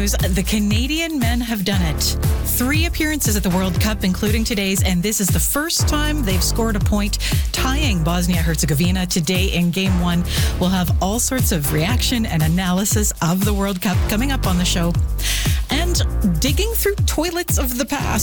news. The Canadian men have done it. 3 appearances at the World Cup, including today's, and this is the first time they've scored a point, tying Bosnia-Herzegovina today in Game 1. We'll have all sorts of reaction and analysis of the World Cup coming up on the show. And digging through toilets of the past.